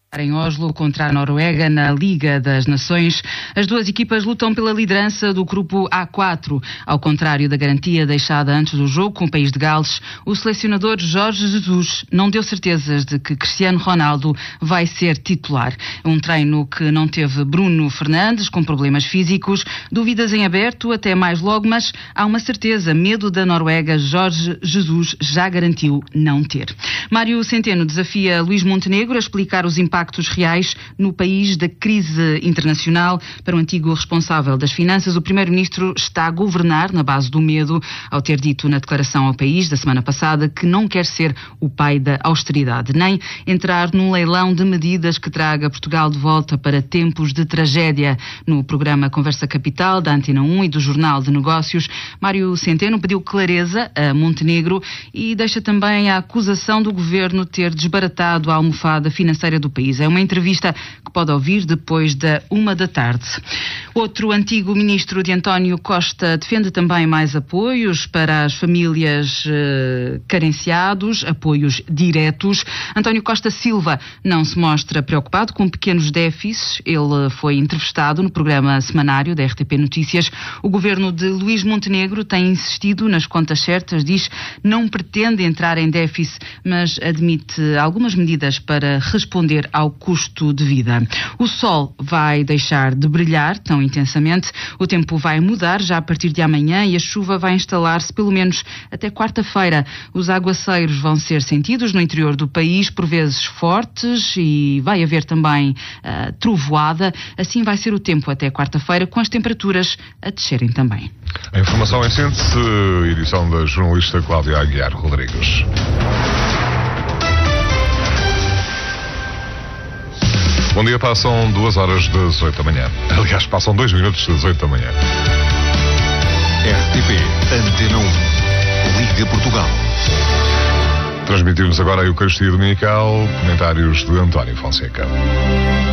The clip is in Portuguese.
Em Oslo contra a Noruega na Liga das Nações. As duas equipas lutam pela liderança do grupo A4. Ao contrário da garantia deixada antes do jogo com o país de Gales, o selecionador Jorge Jesus não deu certezas de que Cristiano Ronaldo vai ser titular. Um treino que não teve Bruno Fernandes, com problemas físicos, dúvidas em aberto até mais logo, mas há uma certeza, medo da Noruega, Jorge Jesus já garantiu não ter. Mário Centeno desafia Luís Montenegro a explicar os impactos reais no país da crise internacional. Para o antigo responsável das finanças, o primeiro-ministro está a governar na base do medo, ao ter dito na declaração ao país da semana passada que não quer ser o pai da austeridade, nem entrar num leilão de medidas que traga Portugal de volta para tempos de tragédia. No programa Conversa Capital, da Antena 1 e do Jornal de Negócios, Mário Centeno pediu clareza a Montenegro e deixa também a acusação do governo ter desbaratado a almofada financeira do país. É uma entrevista que pode ouvir depois da 13h. Outro antigo ministro de António Costa defende também mais apoios para as famílias carenciados, apoios diretos. António Costa Silva não se mostra preocupado com pequenos déficits. Ele foi entrevistado no programa semanário da RTP Notícias. O governo de Luís Montenegro tem insistido nas contas certas, diz não pretende entrar em déficit, mas admite algumas medidas para responder ao custo de vida. O sol vai deixar de brilhar tão intensamente, o tempo vai mudar já a partir de amanhã e a chuva vai instalar-se pelo menos até quarta-feira. Os aguaceiros vão ser sentidos no interior do país, por vezes fortes, e vai haver também trovoada. Assim vai ser o tempo até quarta-feira, com as temperaturas a descerem também. A informação em síntese, edição da jornalista Cláudia Aguiar Rodrigues. Bom dia, passam 2h18 da manhã. Aliás, passam 2 minutos das 8 da manhã. RTP, Antena 1, Liga Portugal. Transmitimos agora a Eucaristia Dominical, comentários de António Fonseca.